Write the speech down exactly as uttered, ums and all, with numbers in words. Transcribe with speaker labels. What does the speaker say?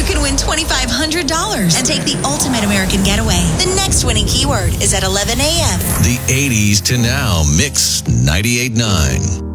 Speaker 1: you can win twenty-five hundred dollars and take the ultimate American getaway. The next winning keyword is at eleven a.m.
Speaker 2: The eighties to now Mix ninety-eight point nine.